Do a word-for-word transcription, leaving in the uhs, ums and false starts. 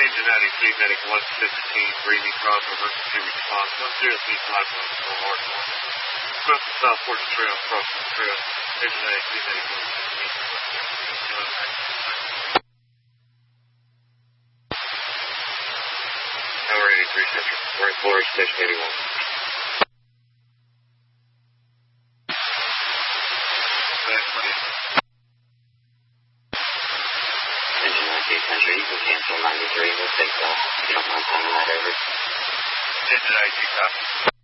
Engine ninety-three, medic one sixteen, breathing cross emergency response, one zero three five one four, North one. Across the South Porch Trail, cross the trail, Engine ninety-three, medic one sixteen, Tower eighty-three, Central. We're in Florida, Station eighty-one. Engine ninety-eight, Central, you can cancel ninety-three, we'll take that. If you don't mind sending that over. Engine ninety-three, copy.